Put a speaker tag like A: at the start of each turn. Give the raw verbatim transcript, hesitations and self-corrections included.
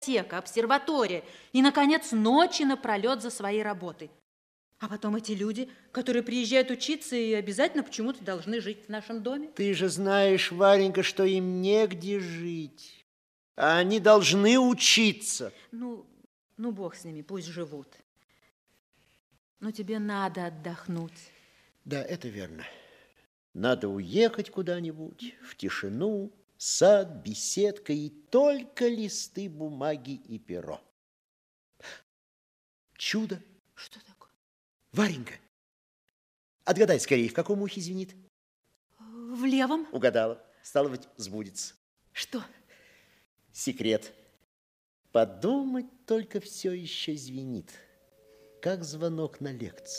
A: библиотека, обсерватория и, наконец, ночи напролет за своей работой. А потом эти люди, которые приезжают учиться и обязательно почему-то должны жить в нашем доме.
B: Ты же знаешь, Варенька, что им негде жить. А они должны учиться.
A: Ну, ну, бог с ними, пусть живут. Но тебе надо отдохнуть.
B: Да, это верно. Надо уехать куда-нибудь, в тишину, сад, беседка и только листы бумаги и перо. Чудо!
A: Что такое?
B: Варенька, отгадай скорее, в каком ухе звенит?
A: В левом.
B: Угадала. Стало быть, сбудется.
A: Что?
B: Секрет. Подумать только, все еще звенит, как звонок на лекцию.